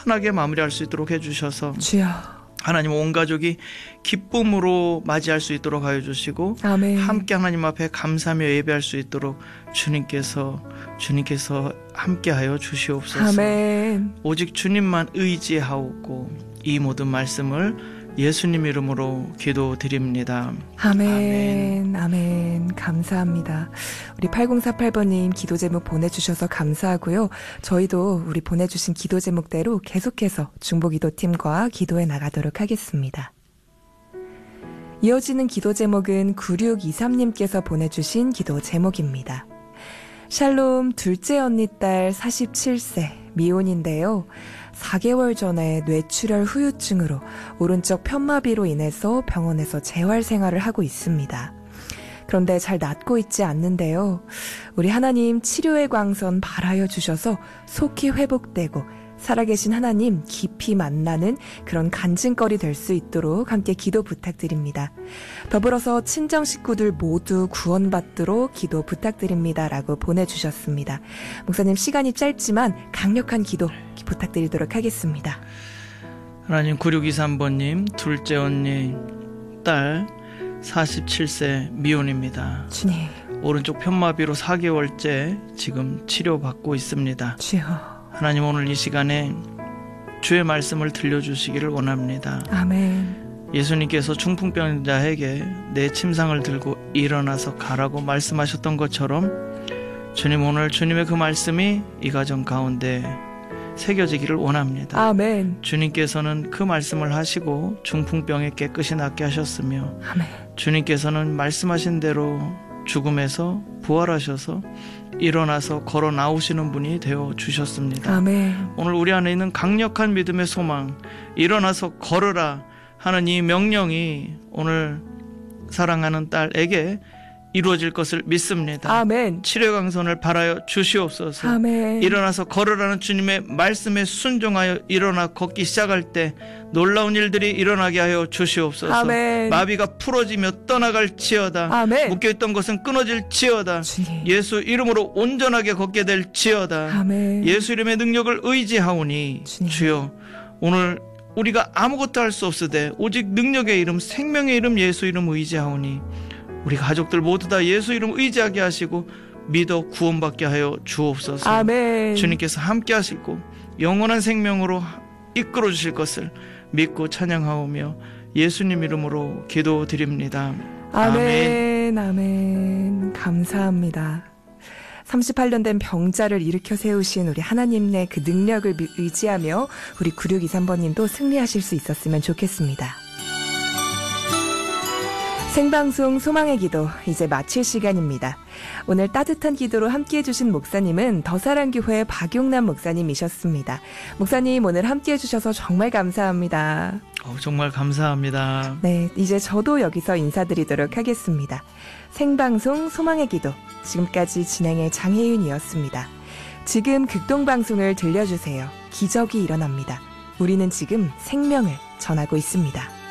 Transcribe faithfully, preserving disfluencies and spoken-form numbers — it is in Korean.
평탄하게 마무리할 수 있도록 해주셔서 주여. 하나님 온 가족이 기쁨으로 맞이할 수 있도록 하여 주시고 아멘. 함께 하나님 앞에 감사하며 예배할 수 있도록 주님께서 주님께서 함께하여 주시옵소서. 아멘. 오직 주님만 의지하옵고 이 모든 말씀을 예수님 이름으로 기도드립니다. 아멘. 아멘. 아멘. 감사합니다. 우리 팔공사팔 번님 기도 제목 보내주셔서 감사하고요. 저희도 우리 보내주신 기도 제목대로 계속해서 중보기도팀과 기도해 나가도록 하겠습니다. 이어지는 기도 제목은 구육이삼님께서 보내주신 기도 제목입니다. 샬롬 둘째 언니 딸 사십칠 세 미혼인데요. 사 개월 전에 뇌출혈 후유증으로 오른쪽 편마비로 인해서 병원에서 재활 생활을 하고 있습니다. 그런데 잘 낫고 있지 않는데요. 우리 하나님 치료의 광선 발하여 주셔서 속히 회복되고 살아계신 하나님 깊이 만나는 그런 간증거리 될 수 있도록 함께 기도 부탁드립니다. 더불어서 친정 식구들 모두 구원받도록 기도 부탁드립니다. 라고 보내주셨습니다. 목사님 시간이 짧지만 강력한 기도 부탁드리도록 하겠습니다. 하나님 구육이삼 번님 둘째 언니 딸 사십칠 세 미혼입니다. 주님. 오른쪽 편마비로 사 개월째 지금 치료받고 있습니다. 주여. 하나님 오늘 이 시간에 주의 말씀을 들려주시기를 원합니다. 아멘. 예수님께서 중풍병자에게 내 침상을 들고 일어나서 가라고 말씀하셨던 것처럼 주님 오늘 주님의 그 말씀이 이 가정 가운데 새겨지기를 원합니다. 아멘. 주님께서는 그 말씀을 하시고 중풍병에 깨끗이 낫게 하셨으며 아멘. 주님께서는 말씀하신 대로 죽음에서 부활하셔서 일어나서 걸어 나오시는 분이 되어 주셨습니다. 아멘. 오늘 우리 안에 있는 강력한 믿음의 소망, 일어나서 걸으라 하는 이 명령이 오늘 사랑하는 딸에게 이루어질 것을 믿습니다. 아멘. 치료 강선을 바라여 주시옵소서. 아멘. 일어나서 걸으라는 주님의 말씀에 순종하여 일어나 걷기 시작할 때 놀라운 일들이 일어나게 하여 주시옵소서. 아멘. 마비가 풀어지며 떠나갈지어다. 아멘. 묶여있던 것은 끊어질지어다. 주님. 예수 이름으로 온전하게 걷게 될지어다. 아멘. 예수 이름의 능력을 의지하오니 주님. 주여 오늘 우리가 아무것도 할 수 없으되 오직 능력의 이름 생명의 이름 예수 이름 의지하오니 우리 가족들 모두 다 예수 이름 의지하게 하시고 믿어 구원받게 하여 주옵소서. 아멘. 주님께서 함께 하시고 영원한 생명으로 이끌어 주실 것을 믿고 찬양하오며 예수님 이름으로 기도드립니다. 아멘. 아멘. 아멘. 감사합니다. 삼십팔 년 된 병자를 일으켜 세우신 우리 하나님의 그 능력을 의지하며 우리 구육이삼 번님도 승리하실 수 있었으면 좋겠습니다. 생방송 소망의 기도 이제 마칠 시간입니다. 오늘 따뜻한 기도로 함께해 주신 목사님은 더사랑교회 박용남 목사님이셨습니다. 목사님 오늘 함께해 주셔서 정말 감사합니다. 어, 정말 감사합니다. 네, 이제 저도 여기서 인사드리도록 하겠습니다. 생방송 소망의 기도 지금까지 진행의 장혜윤이었습니다. 지금 극동방송을 들려주세요. 기적이 일어납니다. 우리는 지금 생명을 전하고 있습니다.